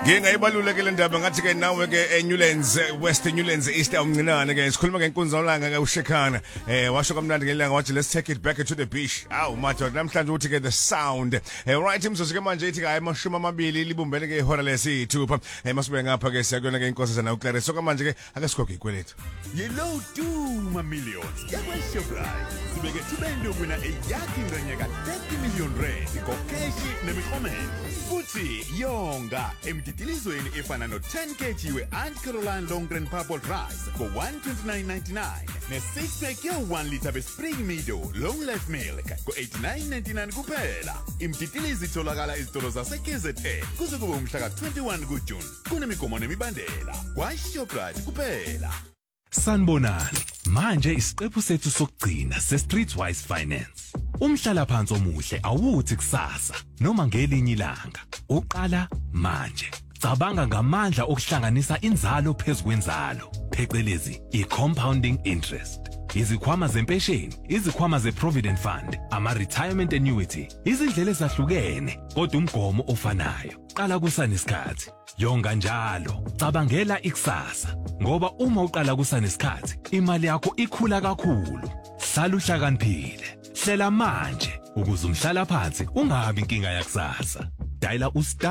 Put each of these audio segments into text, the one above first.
Ngingayibalulekile ndaba ngathi ke nawe ke Newlands West Newlands East awuncinane ke sikhuluma ngenkunzi olanga ke uShekhana washo kamnandi ngelanga wathi let's take it back to the beach madoda namhlanje uthi ke the sound right imzuzu ke manje ithi hayi amashumi amabili libumbene ke ihora lesithupha masube ngapha ke siyakuyona ke inkosi sana uClarence so manje ke ake sikhokhe ikweletu yellow duma millions yakweShoprite sibeke thibendo kwena eyakhi nganyaka 30 million rand kokeshi nemikhomelo futhi yonga emtitilizweni efana no 10 kg we Aunt Caroline Longren Purple Rice for 129.99 ne6 pack yo 1 liter be Spring Meadow Long Life Milk ko 89.99 kuphela imtitilizi itholakala izitolo zase KZN kuze kube umhla ka21 kuJune kunemigomo nemibandela kwaShoprite kuphela. Sanibonani manje isiqephu sethu sokugcina se-Streetwise Finance umhlala phansi omuhle awuthi kusasa noma ngelinye ilanga uqala manje cabanga ngamandla okuhlanganisa inzalo phezukwenzalo phecelezi i-compounding interest izikhwama zempesheni izikhwama ze-provident fund ama-retirement annuity izindlela ezahlukene kodwa umgomo ofanayo qala kusanesikhathi yonga njalo cabangela ikusasa ngoba uma uqala kusanesikhathi imali yakho ikhula kakhulu hlala uhlakaniphile hlela manje ukuze umhlala phansi ungabi inkinga yakusasa diala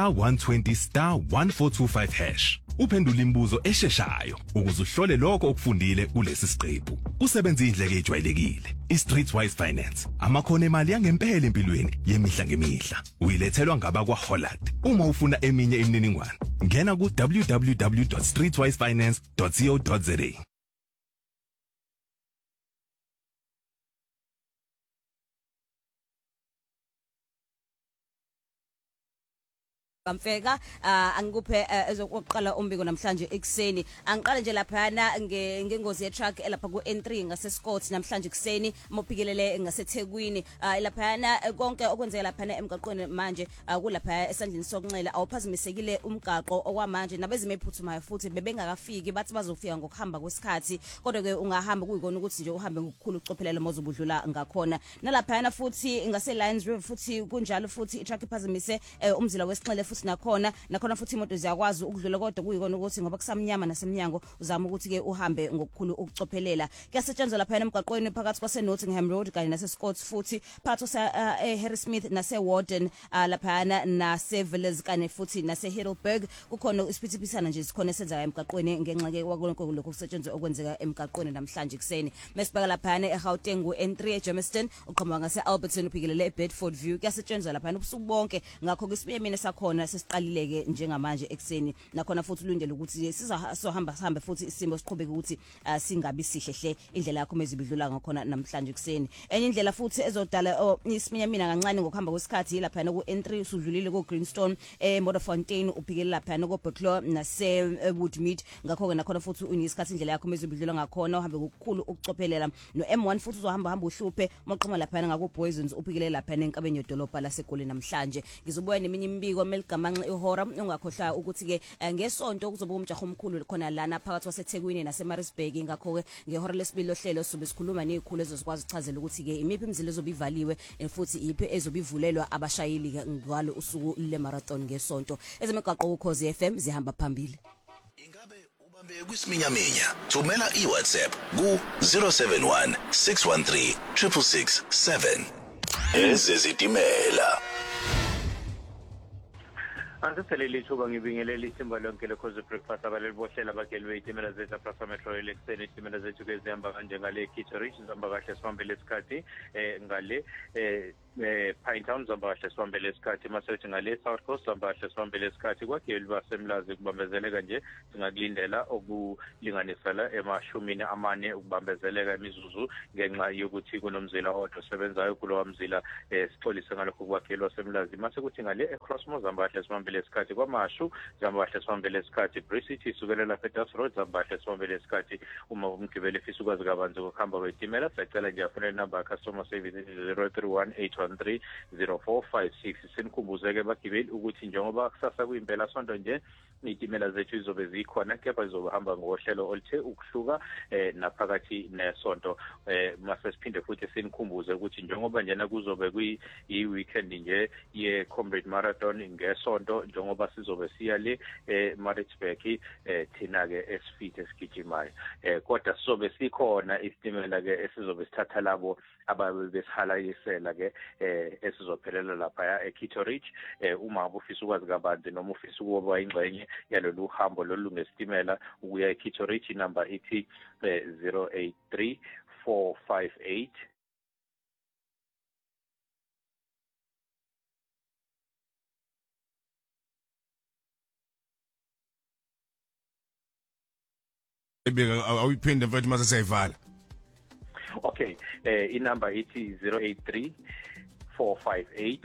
*120*1425# uphendula imibuzo esheshayo ukuze uhlole lokho okufundile kulesi siqephu kusebenza indleke ejwayelekile iStreetwise Finance amakhono emali yangempela empilweni yemihla ngemihla uyilethelwa ngabakwa Holland uma ufuna eminye imininingwane ngena ku www.streetwisefinance.co.za Kamfeka angikuphe ezokuqala umbiko namhlanje ekseni angiqale nje lapha ngengozi ye truck elapha ku N3 ngase Scott namhlanje ekseni mophikelele ngaseThekwini lapha konke okwenzeka lapha emgaqweni manje kulapha esandleni sokunxele awuphazimisekile umgaqo okwamanje nabezime ephuthumayo futhi bebengakafiki bathi bazofika ngokuhamba kwesikhathi kodwa ke ungahamba kuyikona ukuthi nje uhambe ngokukhulu ucophelele mozobudlula ngakhona nalapha futhi ngase Lions River futhi kunjalo futhi i truck iphazimise umzila wesinxele nakhona futhi imoto ziyakwazi ukudlula kodwa kuyikona ukuthi ngoba kusamnyama nasemnyango uzama ukuthi ke uhambe ngokukhulu ukucophelela kuyasetshenzwa lapha emgaqweni phakathi kwase Nottingham Road kanye nase Scotts futhi phakathi sa Harry Smith nase Warden lapha nase Villas kanye futhi nase Heidelberg kukhona isiphithiphisana nje sikhona esenza emgaqweni ngenxa ke kwakonke lokho kusetshenzwa okwenzeka emgaqweni namhlanje kuseni mesibheka lapha eGauteng N3 eJermiston uqhamuka ngase Alberton uphikelele eBedford View kuyasetshenzwa lapha ubusuku bonke ngakho ke sibuyemini sakhona sesiqalileke njengamanje ekseni nakhona futhi ulindele ukuthi sizohamba futhi isimo siqhubeke ukuthi singabi sihlehle indlela yakho mezibidlula ngakhona namhlanje ekseni enye indlela futhi ezodala isiminyamina kancane ngokuhamba kwesikhathi lapha ku N3 usudlulile ku Greenstone Modderfontein uphikele lapha ku Bucklow nase Woodmead ngakho ke nakhona futhi unisikhathi indlela yakho mezibidlula ngakhona uhambe ngokukhulu ukucophelela no M1 futhi uzohamba uhluphe moqhuma lapha ngaku Boysons uphikele lapha enkabeni yedolobha laseGoli namhlanje ngizobuya neminye imbiko gamanxe ihora ungakhohlwa ukuthi ke ngesonto kuzoba umjaho omkhulu khona lana phakathi kwaseThekwini naseMaritzburg ngakho ke ngehora lesibili lohlelo sobe sikhuluma nezikhulu ezozikwazi ukuchazela ukuthi ke imiphi imizila ezobivaliwe futhi iphi ezobivulelwa abashayeli ke ngalo usuku le marathon ngesonto ezemigaqo ukhozi FM zihamba phambili ingabe ubambe kwisiminyaminya thumela iWhatsApp ku 071 613 667 ezezitimela Angiselele ithuba ngibingelele isimba lonke lekhoze breakfast abaleli bohlela bagelwe itimela zethu Plaza Metro Election itimela zethu ke zihamba kanje ngale Kitchery zihamba kahle sihamba lesikhathi ngale Pine Town zihamba kahle sihamba lesikhathi masethi ngale South Coast zihamba kahle sihamba lesikhathi kwageli basemlazi kubambezeleka nje singakulindela okulinganisela emashumini amane ukubambezeleka imizuzu ngenxa yokuthi kunomzila odwa osebenzayo kulowa mzila sixolise ngalokho kwagelwa semlazi mase kuthi ngale Crossmoor zihamba kahle sihamba lesikhathi kwamashu zihamba kahle sihamba lesikhathi Bricity sukelela Peters Road zihamba kahle sihamba lesikhathi uma umgibeli efisa ukwazi kabanzi ukuhamba kwetimela sicela nje afune number customer service 0318 0613 senikhumbuze-ke bagibeli ukuthi njengoba kusasa kuyimpela sonto nje izitimela zethu zizobe zikhona kepha zizohamba ngohlelo oluthe ukuhluka naphakathi nesonto mase siphinde futhi sinikhumbuze ukuthi njengoba njena kuzobe kuyi-weekend nje ye-Comrade Marathon ngesonto njengoba sizobe siya le Maritzburg thina-ke esifithe esigijimayo kodwa sizobe sikhona isitimela-ke esizobe sithatha labo ababe besihalayisela-ke esizophelela laphaya eKitteridge uma ufisa ukwazi kabanzi noma ufisa ukuba ingxenye yalolu hambo lolu ngesitimela ukuya eKitteridge inamba ithi 083 458 awuyiphinde mfethu mase siyayivala. Okay, inamba ithi 083 458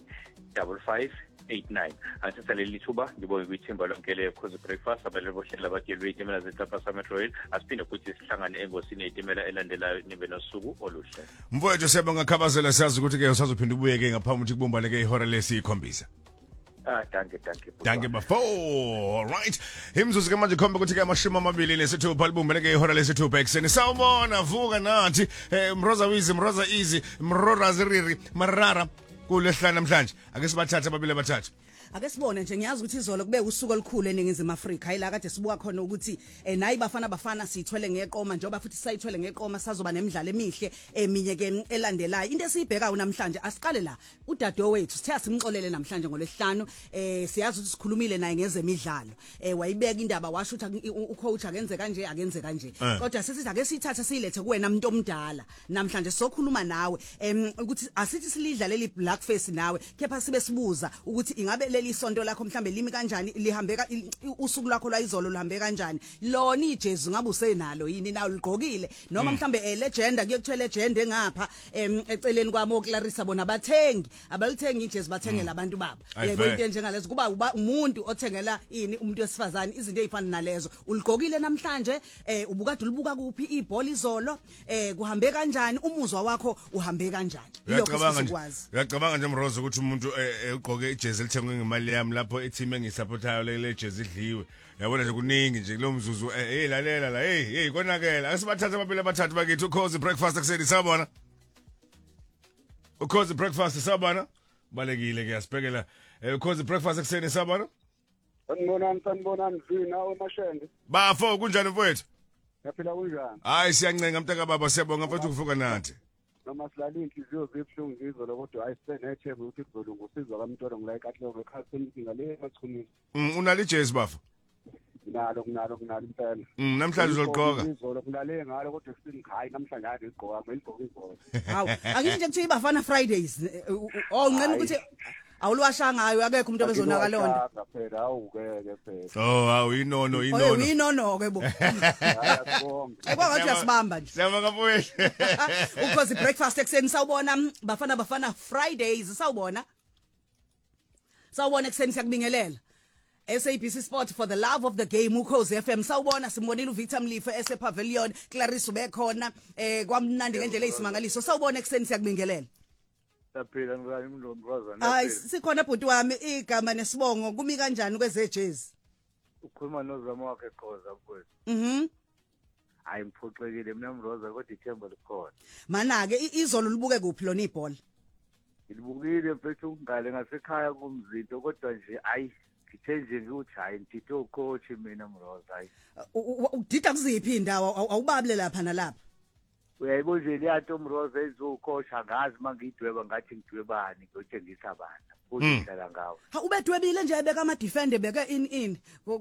5589. Angisaleli thuba ngibonge kwithimba lonke le Cause Breakfast abale bohlela bagelwe itimela zetapa Metro Rail asiphinde futhi sihlangane engosini itimela elandelayo nibe nosuku oluhle. Mfowethu siyabonga khabazela siyazi ukuthi ke usazophinda ubuye ke ngaphambi ukuthi kubumbane ke ihora lesikhombisa. Danke bafo. Alright. Imzuzu ke manje khomba ukuthi ke amashumi amabili nesithupha libumbane ke ihora lesithupha ekseni. Sawubona vuka nathi Mroza Wizi, Mroza Easy, Mrora Ziriri, Marara kulehlana namhlanje. Ake sibathathe ababili bathathu. Ake sibone nje ngiyazi ukuthi izolo kube usuku olukhulu eningizimu Afrika hayila kade sibuka khona ukuthi nayi bafana sithwele ngeqoma njengoba futhi sayithwele ngeqoma sazoba nemidlalo emihle eminye ke elandelayo into esiyibhekayo namhlanje asiqale la udadewethu sithe simxolele namhlanje ngolesihlanu siyazi ukuthi sikhulumile naye ngezemidlalo wayibeka indaba washo ukuthi ucoach akenze kanje kodwa sisithi ake sithathe silethe kuwena umuntu omdala namhlanje sokhuluma nawe ukuthi asithi silidlale le black face nawe kepha sibe sibuza ukuthi ingabe isonto lakho mhlambe limi kanjani lihambeka usuku lakho lwayizolo luhambe kanjani lona ijezi ngabe usenalo yini nawo ligqokile noma mhlambe legend kuyokuthwele legend engapha eceleni kwami oClarissa bona abalithengi ijezi bathengela abantu babo yebo into njengalezo kuba umuntu othengela ini umuntu wesifazane izinto ezifana nalezo uligqokile namhlanje ubukade ulibuka kuphi ibhola izolo kuhambe kanjani umuzwa wakho uhambe kanjani uyacabanga nje Mrozo ukuthi umuntu ugqoke ijezi elithengwe imali yami lapho i-team engisupportayo le jezi idliwe yabona nje kuningi nje lo mzuzu lalela la konakela asibathathe ababili abathathu bakithi uCozy Breakfast ekseni sabona uCozy Breakfast sabona balekile ke asibhekela uCozy Breakfast ekseni sabona sanibonani Vina omashende bafo kunjani mfowethu yaphila kunjani hayi siyancenga mntaka baba siyabonga mfowethu ukuvuka nathi noma silala inhliziyo zebhlungu ngizolo kodwa ayisibethemba ukuthi kuzolunga usizwa kaMntwana ngila eKatlego ekhasini ngale machumini unali ijezi bafo nalo impela namhlanje uzogqoka izolo kulale ngalo kodwa singihayi namhlanje ade igqoka ngeligqoka izolo hawu angithi nje ibafana Fridays ngicela ukuthi awulwashanga ngayo akekho umuntu obezonaka lonto phela awukeke phela hawu inono inono ke bo ekwathi uyasibamba nje siyabonga mfowethu uCozy Breakfast ekseni sawubona bafana Fridays sawubona ekseni siyakubingelela SABC Sport for the love of the game uCozy FM sawubona simbonile uVictor Mlife esePavilion Clarissa ubekhona kwamnandi ngendlela eyisimangaliso sawubona ekseni siyakubingelela Saphila ngani Mlombroza hayi sikhona bhuti wami igama nesibongo kumi kanjani kwezejezi ukhuluma nozama wakhe Khoza mfowethu hayi mphoxekile mina Mroza kodwa ithemba likhona mana ke izolo libuke kuphi lona ibhola ilibukile mfethu ngale ngasekhaya kumzinto kodwa nje ayi ngithenje ukuthi hayi ntitho ucoach mina Mroza hayi udida kuziphi indawo awubabule lapha nalapha uyayibona nje liyato Mroza ezokhosha ngazi mangidweba ngathi ngidwebani ngiyotshengisa abantu uzihlala ngawo ha ubedwebile nje ebeka ama defender beke in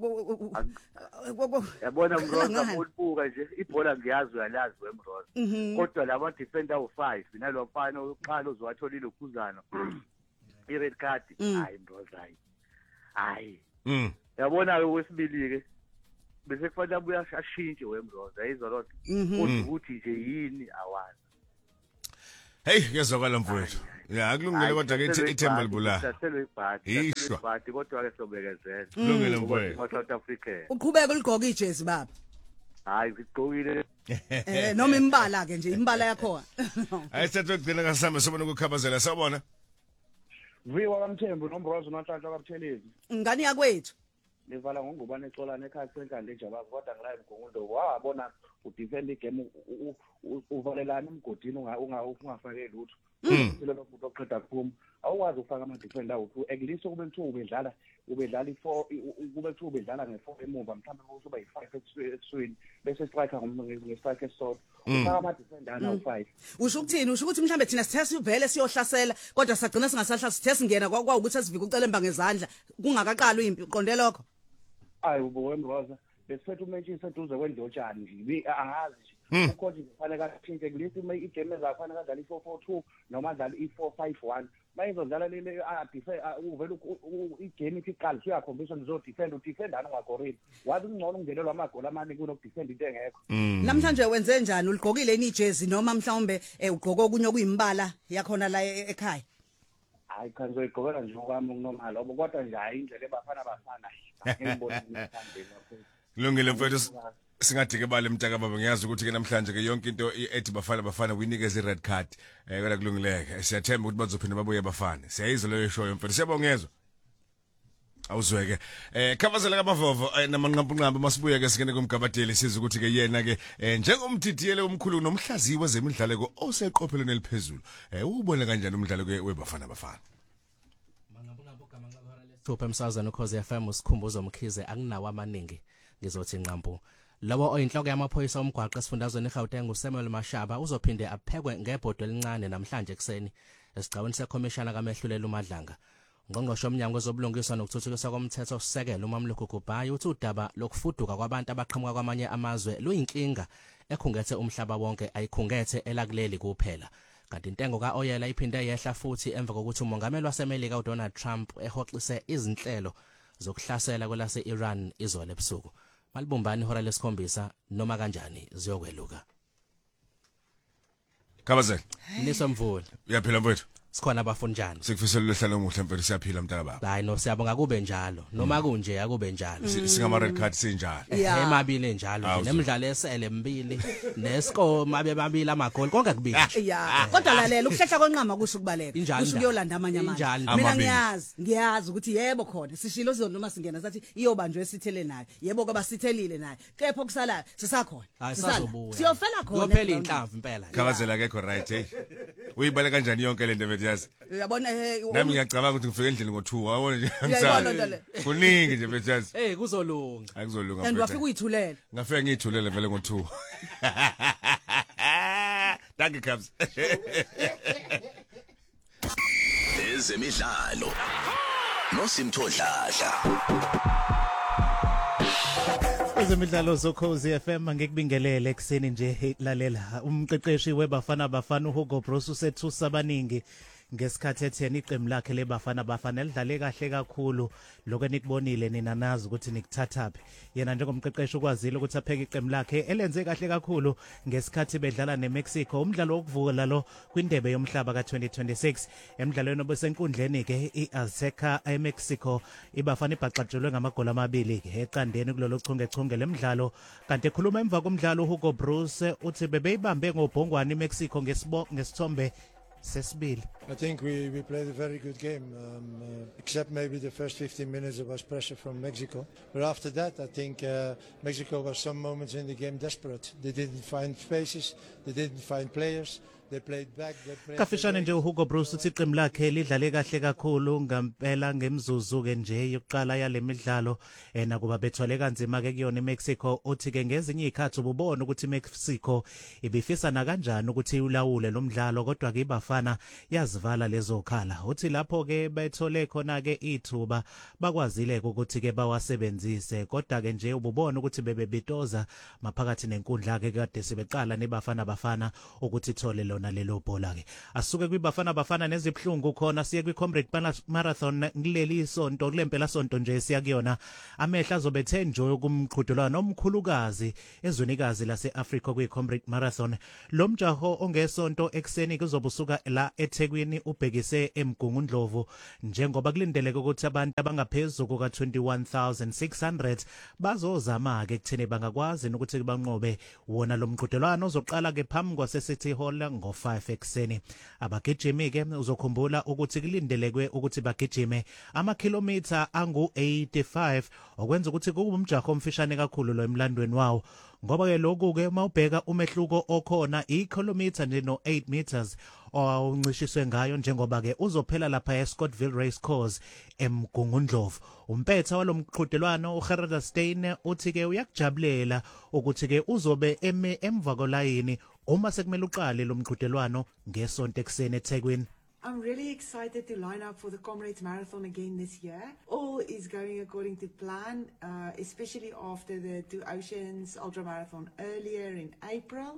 yabona Mroza ulibuka nje ibhola ngiyazi uyalazi weMroza kodwa laba defender u5 nalo mfana oqala uzowatholile ukhuzana i-red card hayi Mroza hayi yabona wesibili ke bese kufanele abuya ashintshe weMroza izolo ukuthi nje yini awazi hey kezwakala mfowethu akulungile kodwa ke ithemba libula ishwa kodwa ke sobekezela kulungile mfowethu South Africa uqhubeka uligqoka ijezi baba hayi ngigqokile noma imbala ke nje imbala yakho Ayithathe ukugcina kasambe sobona ukukhabazela sabona. viwa kaMthembu noMbrozo noNhlanhla kaButhelezi ngani yakwethu livala ngongubane exolana ekhaya senkande ejabavu kodwa ngilive mgongundo wabona udefend igame uvalelana emgodini ungafake lutho lelo futhi oqeda kuphuma awukwazi ukufaka ama defender awu2 at least kube kuthiwa ubedlala i4 kube kuthiwa ubedlala nge4 emuva mhlawumbe kuzoba i5 ekuswini bese striker ngestrike esodwa ufaka ama defender na5 usho ukuthini usho ukuthi mhlambe thina sithe sivele siyohlasela kodwa sagcina singasahla sithe singena kwa ukuthi asivike ucelemba ngezandla kungakaqali impi uqonde lokho ayi uBowenroza besifethu uManchester seduze kwendlotshani nje angazi nje ucoach kufanele akaphinde kulisi igame ezafanele kadlala i442 noma adlala i451 bayizodlala lele uvela igame iqala siyakhombisa ngizodefend udefendana ungagorili wazi ungcono ungenelwa amagoli amaningi kunokudefend into engekho namhlanje wenze njani uligqokile ijezi noma mhlawumbe ugqoka okunye okuyimbala yakhona la ekhaya hayi cha ngizoyigqokela nje okwami kunormal lobo kodwa nje hayi indlela ebafana ngiyibona ngithande kakhulu Kulungile mfethu singadike bale mtaka baba ngiyazi ukuthi ke namhlanje ke yonke into ethi bafana uyinikeza ired card kodwa kulungileke siyathemba ukuthi bazophinda babuye bafana siyayizwa leyo show mfethu siyabongezwa awuzweke khavazela kamavovo namanqampunqampu masibuye ke singene kumgabadeli siza ukuthi ke yena ke njengomthithiyele omkhulu nomhlaziwa zemidlalo oseqophelweni eliphezulu ubone kanjani umdlalo ke webafana Thupha emsazweni ukhoze FM usikhumbuzo Mkhize akunawo amaningi ngizothi nqampu lawo oyinhloko yamaphoyisa omgwaqo esifundazweni eGauteng uSamuel Mashaba uzophinde aphekwe ngebhodo elincane namhlanje ekseni esigcawini seCommissioner kaMehlulela uMadlanga ngqongqosho omnyango wezobulungiswa nokuthuthukiswa komthetho sisekelo uMamluku Gubhayi uthi udaba lokufuduka kwabantu abaqhamuka kwamanye amazwe luyinkinga ekhungethe umhlaba wonke ayikhungethe elakuleli kuphela kanti intengo kaoyela iphinde yehla futhi emva kokuthi umongameli waseMelika uDonald Trump ehoxise izinhlelo zokuhlasela kwelase Iran izolo ebusuku malibumbani ihora lesikhombisa noma kanjani ziyokweluka Khabazela Nisomvula uyaphila mfethu sikhona abafunjani sikufisela uhlalo omuhle mfethu siyaphila mntaka baba hayi no siyabonga kube njalo noma kunje akube njalo singama red card sinjalo emabili njalo nje nemidlalo esele mbili nescore mabe babili amagoli konke kubili ya kodwa lalela ukuhlehla konqama kusho ukubaleka kusho kuyolanda amanye amanye mina ngiyazi ukuthi yebo khona sishilo sizona noma singena sathi iyobanjwe esithele nayo yebo kwaba sithelile nayo kepha okusalayo sisakhona siyofela khona kuphela inhlamvu impela Khabazela akekho right hey uyibale kanjani yonke le ndebe yazi uyabona nami ngiyacabanga ukuthi ngifike endlini ngo2 wabona nje ngisala kuningi nje bethazi kuzolunga akuzolunga and wafika uyithulela ngafike ngiyithulele vele ngo2 Thank you Cubs Ezemidlalo noSimthodladla Ezemidlalo zokhozi FM ngikubingelele ekseni nje lalela umqeqeshi webafana uHugo Bros usethusa abaningi ngesikhathi etheni iqembu lakhe lebafana lidlale kahle kakhulu lokho enikubonile nina nazi ukuthi nikuthathaphi yena njengomqeqeshi ukwazile ukuthi apheke iqembu lakhe elenze kahle kakhulu ngesikhathi bedlala neMexico umdlalo wokuvula lo kwindebe yomhlaba ka2026 emidlalweni obesenkundleni ke iAzteca eMexico ibafana ibhaxatshelwe ngamagoli amabili ke eqandeni kulolo chungechunge lemidlalo kanti ekhuluma emva komdlalo uHugo Bros uthi bebeyibambe ngobhongwane iMexico ngesithombe sesibili. I think we played a very good game, except maybe the first 15 minutes there was pressure from Mexico. But after that, I think Mexico was some moments in the game desperate. They didn't find spaces, they didn't find players. They played back, Kafishane nje uHugo Bros uthi iqembu lakhe lidlale kahle kakhulu ngempela ngemzuzu ke nje yokuqala yale midlalo nakuba bethwale kanzima ke kuyona iMexico uthi ke ngezinye izikhathi ububona ukuthi iMexico ibifisa na kanjani ukuthi ulawule lo mdlalo kodwa ke ibafana yazivala lezo khala uthi lapho ke bethole khona ke ithuba bakwazile ukuthi ke bawasebenzise kodwa ke nje ububona ukuthi bebebitoza maphakathi nenkundla ke kade sibeqala nebafana ukuthi ithole lona lona lelo bhola ke asuke kwibafana nezibhlungu khona siye kwiComrade Marathon kuleli sonto kulempela sonto nje siya kuyona amehla azobethe enjoy kumqhudelwano omkhulukazi ezwenikazi laseAfrica kwiComrade Marathon lo mjaho ongesonto ekseni kuzobusuka la eThekwini ubhekise eMgungundlovu njengoba kulindeleke ukuthi abantu abangaphezulu kuka 21600 bazozama ke kutheni bangakwazi ukuthi banqobe wona lo mqhudelwano ozoqala ke phambi kwaseCity Hall ngo5 ekseni abagijimi ke uzokhumbula ukuthi kulindelekwe ukuthi bagijime amakhilometha angu85 okwenza ukuthi kube umjaho omfishane kakhulu lo emlandweni wawo ngoba ke lokhu ke mawubheka umehluko okhona ikhilometha nje no 8 meters owuncishiswe ngayo njengoba ke uzophela lapha eScottville Racecourse eMgungundlovu umpetha walomqhudelwano uGerard Steyn uthi ke uyakujabulela ukuthi ke uzobe emva kolayini uma sekumele uqale lo mqhudelwano ngesonto ekseni eThekwini. I'm really excited to line up for the Comrades Marathon again this year. All is going according to plan, especially after the Two Oceans Ultra Marathon earlier in April.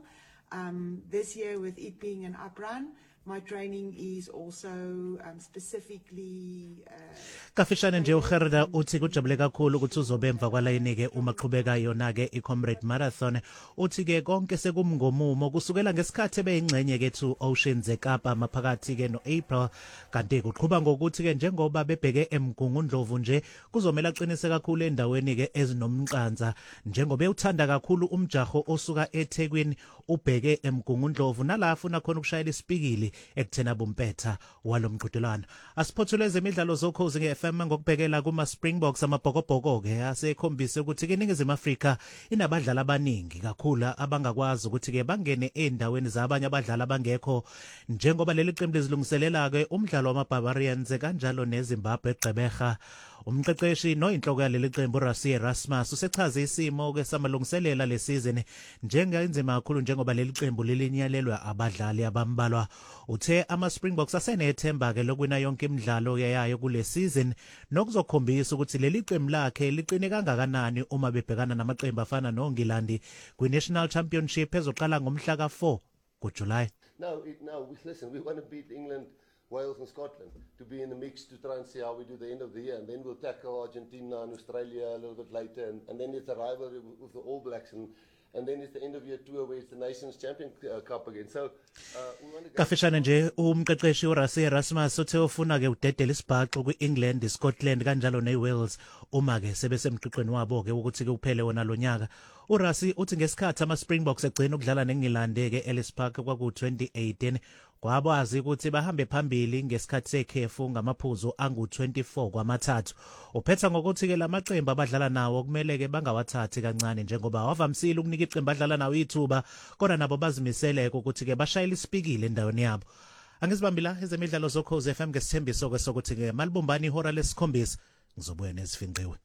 This year with it being an up run, my training is also specifically Kafishane nje uGerda uthi kujabule kakhulu ukuthi uzobe emva kwalayini ke uma qhubeka yona ke iComrade Marathon uthi ke konke sekumngomumo kusukela ngesikhathi beyingcenye ke Two Oceans eKapa maphakathi ke noApril kanti kuqhubha ngokuthi ke njengoba bebheke eMgungundlovu nje kuzomela aqinise kakhulu endaweni ke ezinomqanza njengoba uthanda kakhulu umjaho osuka eThekwini ubheke eMgungundlovu nalafu nakhona ukushayela isipikili ekuthena bumpetha walomqhudelwano asiphothule ezemidlalo zokhozi ngeFM ngokubhekela kuma Springboks amabhokobhoko ke asekhombise ukuthi ke iNingizimu Afrika inabadlali abaningi kakhulu abangakwazi ukuthi ke bangene endaweni zabanye abadlali abangekho njengoba leli qembu lizilungiselela ke umdlalo wamaBarbarians kanjalo neZimbabwe eGqeberha umqeqeshi noyinhloko yaleli qembu Rassie Erasmus usechaza isimo ke samalungiselela lesizini njengenzima kakhulu njengoba leli qembu lilinyalelwa abadlali abambalwa uthe ama Springboks asenethemba ke lokwina yonke imidlalo yayo kule season nokuzokhombisa ukuthi leli qembu lakhe liqine kangakanani uma bebhekana namaqembu afana noNgilandi kwiNational Championship ezoqala ngomhla ka4 kuJuly. No, listen, we want to beat England, Wales and Scotland to be in the mix to try and see how we do the end of the year, and then we'll tackle Argentina and Australia a little bit later, and then it's a rivalry with the All Blacks, and then it's the end of year tour where it's the Nations Champion Cup again. So we want to go. Kafishane nje umqeqeshi uRassie Erasmus uthe ufuna ke udedela isibhaxo kwiEngland, iScotland kanjalo neWales uma ke sebesemqiqweni wabo ke ukuthi ke uphele wona lonyaka. uRassie uthi ngesikhathi ama Springboks egcina ukudlala neNgilandi ke Ellis Park kwaku 2018 kwabwazi ukuthi bahambe phambili ngesikhathi sekhefu ngamaphuzu angu24 kwamathathu uphetha ngokuthi ke lamaqembu abadlala nawo kumele ke bangawathathi kancane njengoba wavamsile ukunika iqembu abadlala nawo ithuba kodwa nabo bazimisele ukuthi ke bashayela isipikile endaweni yabo. Angizibambila ezemidlalo zokhozi FM ngesithembiso ke sokuthi ke malibumbani ihora lesikhombisa ngizobuya nezifinqiwe.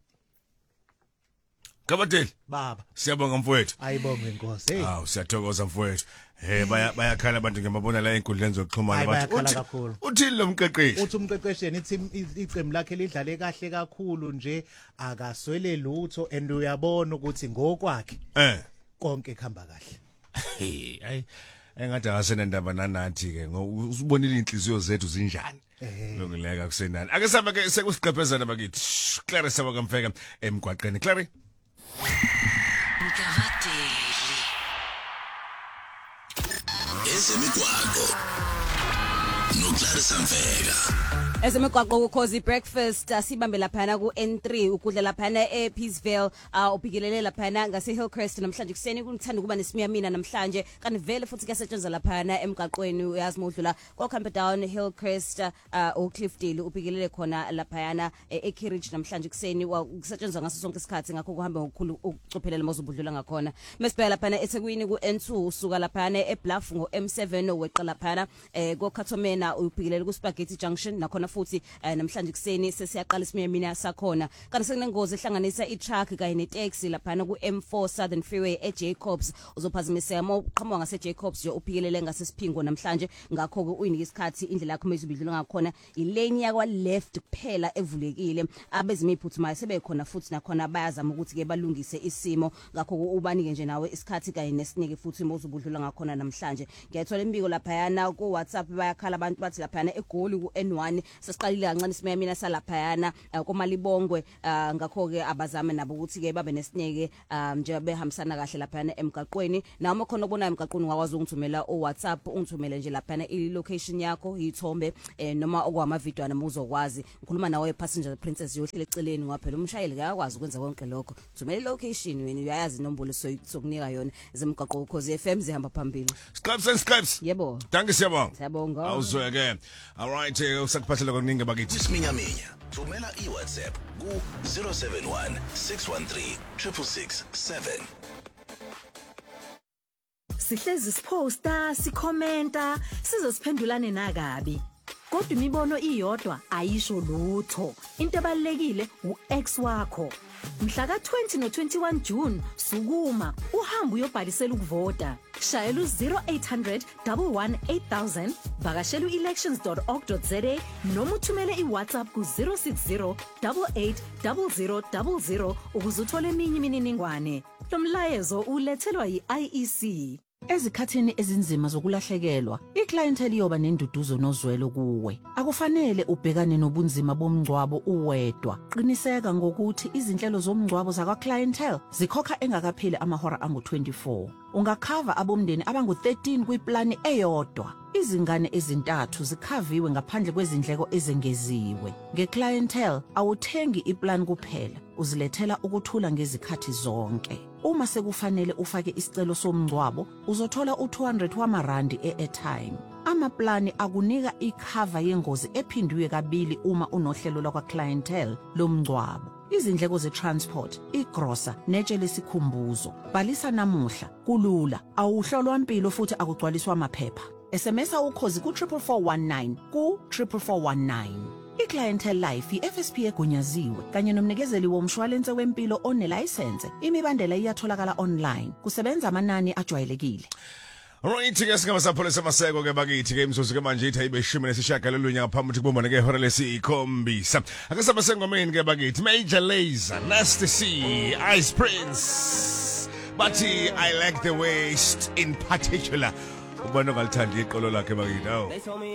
Kabateli baba siyabonga mfowethu ayibonge inkosi hawu siyathokoza mfowethu bayakhala abantu ngemabona la enkundleni zokuxhumana bathi uthini lo mqeqeshi uthi umqeqeshi yena ithi iqembu lakhe lidlale kahle kakhulu nje akaswele lutho and uyabona ukuthi ngokwakhe konke kuhamba kahle hayi engathi akasena ndaba nanathi ke usibonile inhliziyo zethu zinjani lokuleka kusenani ake sabe ke sekusiqephezana bakithi Clary sabakamfeka emgwaqeni Clary Ezemigwaqo noClary Samfeka Ezemigwaqo ukhozi breakfast sibambe laphana ku N3 ukudla laphana ePeaceville ubhikelele laphana ngase Hillcrest namhlanje kuseni kunithanda kuba nesimiya namhlanje kanti vele futhi kuyasetshenzwa laphana emgaqweni uyazi modlula kokhamba down Hillcrest uCliffdale ubhikelele khona laphana eKirich namhlanje kuseni kusetshenzwa ngaso sonke isikhathi ngakho kuhamba ngokukhulu ukucophelela mawuzobudlula ngakhona mesibheka laphana eThekwini ku N2 usuka laphana eBluff ngo M7 weqa laphana koKhathomena ubhikelele ku Spaghetti Junction nakhona futhi namhlanje kuseni sesiyaqala isiminyamini sakhona kanti sekunengozi ehlanganisa i-truck kanye ne-taxi lapha ku M4 Southern Freeway eJacobs uzophazimiseka uma uqhamuka ngase Jacobs nje uphikelele ngasesiphingo namhlanje ngakho ke uyinika isikhathi indlela yakho mezibidlula ngakhona ilane yakwa left kuphela evulekile abezimi iphuthumayo sebekhona futhi nakhona bayazama ukuthi ke balungise isimo ngakho ubanike nje nawe isikhathi kanye nesinike futhi mozubudlula ngakhona namhlanje ngiyathola imbiko lapha yana ku WhatsApp bayakhala abantu bathi lapha yana eGoli ku N1 sesiqalile kancane simiyamina salapha yana komalibongwe ngakho ke abazame nabo ukuthi ke babe nesineke nje behambisana kahle lapha yana emgaqweni noma khona ubona emgaqweni ungakwazi ukungithumela uWhatsApp ungithumele nje lapha yana i-location yakho ithombe noma okwama video ana uzokwazi ngikhuluma nawe passenger princess yohlele eceleni ngaphela umshayeli akakwazi ukwenza konke lokho thumela i-location wena uyayazi inombolo sokunika yona zemgaqo ukhozi FM zihamba phambili Scraps yebo danke siyabonga awuzweke all right usakuphathela kokuningi bakithi Isiminyaminya thumela iWhatsApp ku 071 613 667 Sihlezi siposta sikhomenta sizosiphendulane nakabi kodwa imibono iyodwa ayisho lutho into ebalekile uX wakho mhla ka20 no21 June sukuma uhamba uyobhalisela ukuvota shayela u0800 11800 vakashela uelections.org.za noma uthumele iWhatsApp ku 060 880000 ukuze uthole eminye imininingwane lo mlayezo ulethelwa yiIEC Ezikhathini ezinzima zokulahlekelwa, iclientele iyoba nenduduzo nozwelo kuwe. Akufanele ubhekane nobunzima bomngcwabo uwedwa. Qiniseka ngokuthi izinhlelo zomngcwabo zakwa clientele zikhokha engakapheli amahora angu24. Ungakhava abomndeni abangu13 kwiplani eyodwa. Izingane ezintathu zikhaviwe ngaphandle kwezindleko ezengeziwe. Ngeclientele awuthengi iplan kuphela, uzilethela ukuthula ngezikhathi zonke. Uma sekufanele ufake isicelo somngcwabo, uzothola u200 wamarandi e-airtime. Amaplani akunika ikhava yengozi ephindwe kabili uma unohlelo lakwa clientele lomngcwabo. Izindleko ze-transport, igrosa, netshe lesikhumbuzo. Bhalisa namuhla, kulula, awuhlolwa impilo futhi akugcwaliswa amaphepha. SMS ukhozi ku 44419 ku 44419. iClientele Life iFSP egunyaziwe kanye nomnikezeli womshwalense wempilo onelicense. Imibandela iyatholakala online. Kusebenza amanani ajwayelekile. Alright, ke singaba sapholisa maseko ke bakithi ke imzuzu ke manje ithi ayibe 10 ngaphambi ukuthi kuboneke ihora lesikhombisa. Ake saba sengomeni ke bakithi Major Lazer, Nasty C, Ice Prince. But I like the waist in particular. Ubona ngalithanda iqolo lakhe bakithi.